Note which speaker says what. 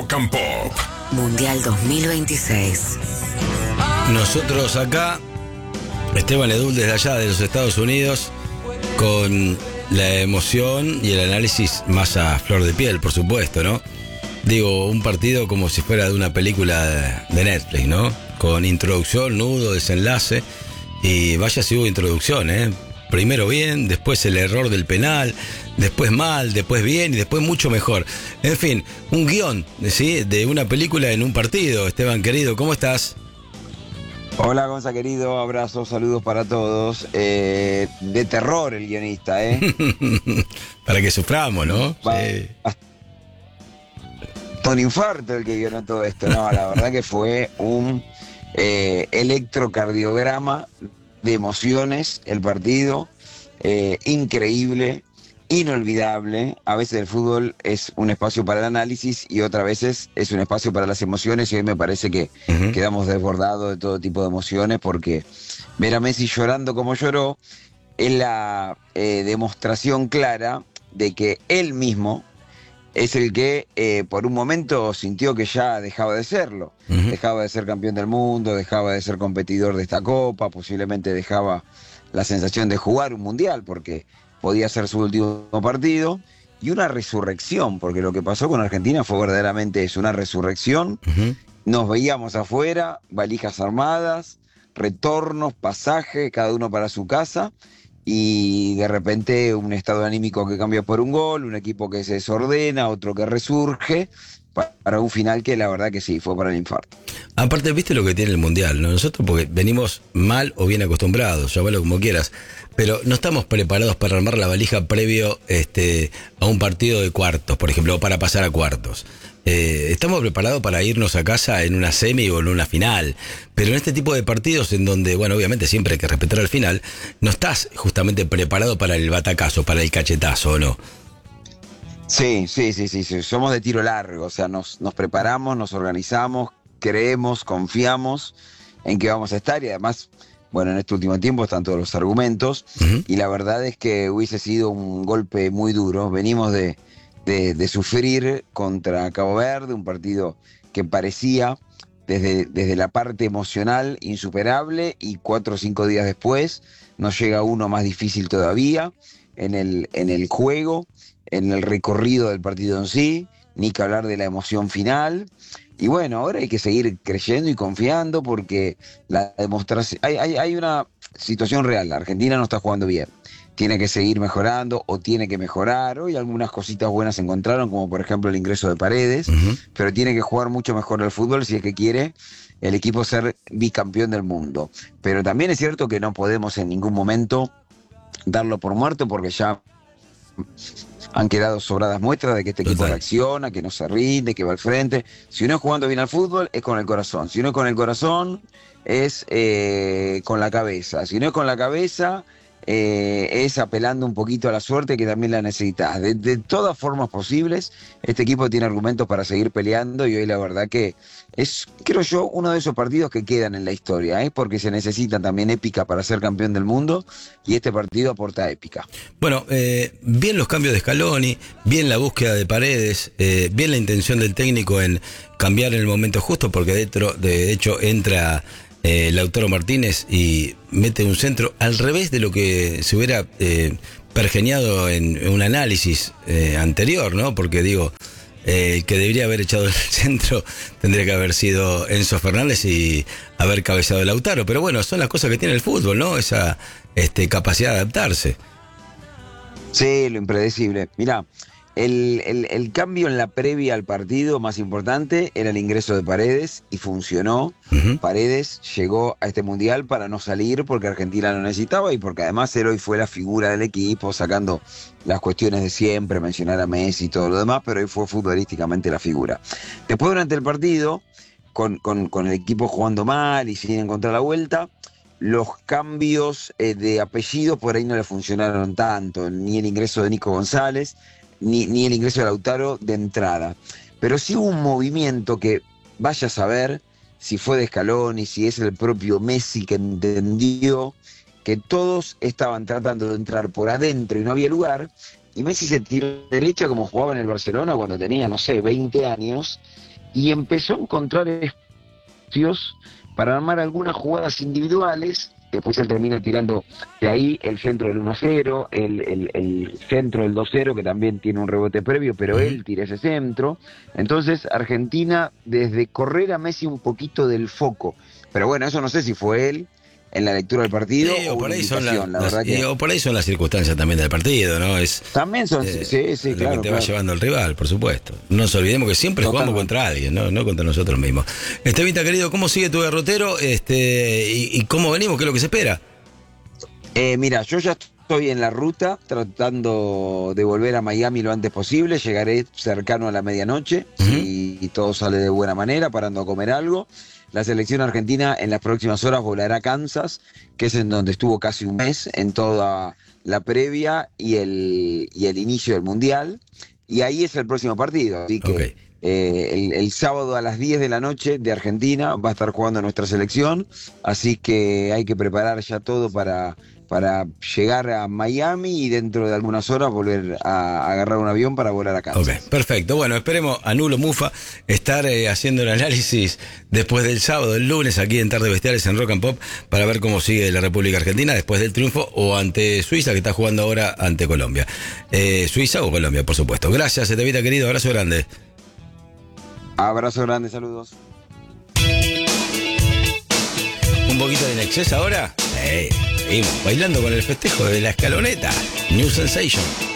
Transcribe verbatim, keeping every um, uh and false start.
Speaker 1: Rock and Pop
Speaker 2: Mundial dos mil veintiséis.
Speaker 3: Nosotros acá, Esteban Edul desde allá de los Estados Unidos, con la emoción y el análisis más a flor de piel, por supuesto, ¿no? Digo, un partido como si fuera de una película de Netflix, ¿no? Con introducción, nudo, desenlace. Y vaya si hubo introducción, ¿eh? Primero bien, después el error del penal, después mal, después bien y después mucho mejor. En fin, un guión, ¿sí? De una película en un partido. Esteban, querido, ¿cómo estás?
Speaker 4: Hola, Gonza, querido. Abrazos, saludos para todos. Eh, de terror el guionista, ¿eh?
Speaker 3: Para que suframos, ¿no?
Speaker 4: Va,
Speaker 3: Sí.
Speaker 4: Un infarto el que guionó todo esto. No, la verdad que fue un eh, electrocardiograma de emociones el partido, eh, increíble, inolvidable. A veces el fútbol es un espacio para el análisis y otras veces es un espacio para las emociones, y hoy me parece que uh-huh. quedamos desbordados de todo tipo de emociones, porque ver a Messi llorando como lloró es la eh, demostración clara de que él mismo es el que eh, por un momento sintió que ya dejaba de serlo. Uh-huh. Dejaba de ser campeón del mundo, dejaba de ser competidor de esta copa, posiblemente dejaba la sensación de jugar un mundial, porque podía ser su último partido, y una resurrección, porque lo que pasó con Argentina fue verdaderamente eso, una resurrección. Uh-huh. Nos veíamos afuera, valijas armadas, retornos, pasaje, cada uno para su casa, y de repente un estado anímico que cambia por un gol, un equipo que se desordena, otro que resurge, para un final que la verdad que sí, fue para el infarto.
Speaker 3: Aparte, viste lo que tiene el Mundial, ¿no? Nosotros porque venimos mal o bien acostumbrados, llámalo como quieras, pero no estamos preparados para armar la valija previo este, a un partido de cuartos, por ejemplo, o para pasar a cuartos. Eh, estamos preparados para irnos a casa en una semi o en una final, pero en este tipo de partidos en donde, bueno, obviamente siempre hay que respetar al final, no estás justamente preparado para el batacazo, para el cachetazo, ¿o no?
Speaker 4: Sí, sí, sí, sí, sí, somos de tiro largo, o sea, nos, nos preparamos, nos organizamos, creemos, confiamos en que vamos a estar, y además, bueno, en este último tiempo están todos los argumentos, uh-huh. y la verdad es que hubiese sido un golpe muy duro. Venimos de, de, de sufrir contra Cabo Verde, un partido que parecía desde, desde la parte emocional insuperable, y cuatro o cinco días después nos llega uno más difícil todavía en el, en el juego, en el recorrido del partido en sí, ni que hablar de la emoción final. Y bueno, ahora hay que seguir creyendo y confiando, porque la demostración, hay, hay, hay una situación real. La Argentina no está jugando bien, tiene que seguir mejorando o tiene que mejorar. Hoy algunas cositas buenas se encontraron, como por ejemplo el ingreso de Paredes, uh-huh. pero tiene que jugar mucho mejor el fútbol si es que quiere el equipo ser bicampeón del mundo. Pero también es cierto que no podemos en ningún momento darlo por muerto, porque ya han quedado sobradas muestras de que este equipo Total. reacciona, que no se rinde, que va al frente. Si uno es jugando bien al fútbol, es con el corazón. Si uno es con el corazón, es eh, con la cabeza. Si no es con la cabeza, eh, es apelando un poquito a la suerte, que también la necesitas. De, de todas formas posibles, este equipo tiene argumentos para seguir peleando, y hoy la verdad que es, creo yo, uno de esos partidos que quedan en la historia, ¿eh? Porque se necesita también épica para ser campeón del mundo, y este partido aporta épica.
Speaker 3: Bueno, eh, bien los cambios de Scaloni, bien la búsqueda de Paredes, eh, bien la intención del técnico en cambiar en el momento justo, porque dentro, de hecho entra eh, Lautaro Martínez y mete un centro al revés de lo que se hubiera eh, pergeñado en, en un análisis eh, anterior, ¿no? Porque digo, Eh, el que debería haber echado el centro tendría que haber sido Enzo Fernández y haber cabeceado el Lautaro. Pero bueno, son las cosas que tiene el fútbol, ¿no? Esa este, capacidad de adaptarse.
Speaker 4: Sí, lo impredecible. Mirá, el, el, el cambio en la previa al partido más importante era el ingreso de Paredes, y funcionó. Uh-huh. Paredes llegó a este mundial para no salir, porque Argentina lo necesitaba, y porque además él hoy fue la figura del equipo, sacando las cuestiones de siempre, mencionar a Messi y todo lo demás, pero hoy fue futbolísticamente la figura. Después, durante el partido, con, con, con el equipo jugando mal y sin encontrar la vuelta, los cambios eh, de apellido por ahí no le funcionaron tanto, ni el ingreso de Nico González, ni, ni el ingreso de Lautaro de entrada. Pero sí hubo un movimiento que, vaya a saber si fue de Scaloni, si es el propio Messi que entendió que todos estaban tratando de entrar por adentro y no había lugar, y Messi se tiró derecha como jugaba en el Barcelona cuando tenía, no sé, veinte años, y empezó a encontrar espacios para armar algunas jugadas individuales. Después él termina tirando de ahí el centro del uno cero, el, el, el centro del dos cero, que también tiene un rebote previo, pero él tira ese centro. Entonces Argentina, desde correr a Messi un poquito del foco, pero bueno, eso no sé si fue él en la lectura del partido
Speaker 3: sí, o,
Speaker 4: o
Speaker 3: por
Speaker 4: una
Speaker 3: ahí son la,
Speaker 4: invitación, la
Speaker 3: las-
Speaker 4: verdad que...
Speaker 3: y- o por ahí son las circunstancias también del partido, ¿no? Es
Speaker 4: También son...
Speaker 3: eh,
Speaker 4: sí, sí,
Speaker 3: lo
Speaker 4: claro,
Speaker 3: que te va
Speaker 4: claro.
Speaker 3: llevando el rival, por supuesto. No nos olvidemos que siempre jugamos
Speaker 4: Totalmente.
Speaker 3: contra alguien, ¿no? No contra nosotros mismos. Estevita, querido, ¿cómo sigue tu derrotero? Este, y, y cómo venimos? ¿Qué es lo que se espera?
Speaker 4: Eh, mira, yo ya estoy en la ruta tratando de volver a Miami lo antes posible. Llegaré cercano a la medianoche,
Speaker 3: Ujú.
Speaker 4: si todo sale de buena manera, parando a comer algo. La selección argentina en las próximas horas volará a Kansas, que es en donde estuvo casi un mes en toda la previa y el, y el inicio del Mundial. Y ahí es el próximo partido. Así que
Speaker 3: Ok.
Speaker 4: eh, el, el sábado a las diez de la noche de Argentina va a estar jugando nuestra selección. Así que hay que preparar ya todo para, para llegar a Miami y dentro de algunas horas volver a, a agarrar un avión para volar a Kansas.
Speaker 3: Ok, perfecto. Bueno, esperemos a Nulo Mufa estar eh, haciendo el análisis después del sábado, el lunes, aquí en Tarde Bestiales en Rock and Pop, para ver cómo sigue la República Argentina después del triunfo o ante Suiza, que está jugando ahora ante Colombia. Eh, Suiza o Colombia, por supuesto. Gracias, Estevita, querido. Abrazo grande.
Speaker 4: Abrazo grande, saludos.
Speaker 3: Un poquito de Nexés ahora. Eh, seguimos bailando con el festejo de la escaloneta. New Sensation.